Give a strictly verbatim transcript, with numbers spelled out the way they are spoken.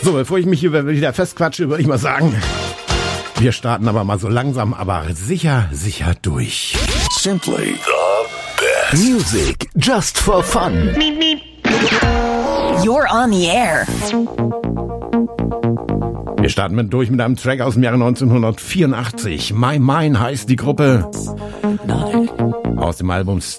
So, bevor ich mich hier wieder festquatsche, würde ich mal sagen, wir starten aber mal so langsam, aber sicher, sicher durch. Simply the best. Music just for fun. You're on the air. Wir starten mit durch mit einem Track aus dem Jahre neunzehnhundertvierundachtzig. My Mine heißt die Gruppe. Aus dem Album